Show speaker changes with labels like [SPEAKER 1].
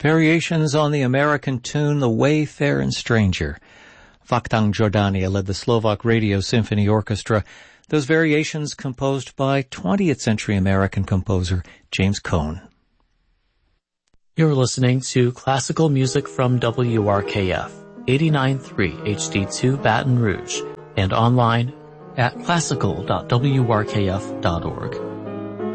[SPEAKER 1] Variations on the American tune The Wayfaring Stranger. Vakhtang Jordania led the Slovak Radio Symphony Orchestra. Those variations composed by 20th century American composer James Cohn.
[SPEAKER 2] You're listening to classical music from WRKF, 89.3 HD2 Baton Rouge, and online at classical.wrkf.org.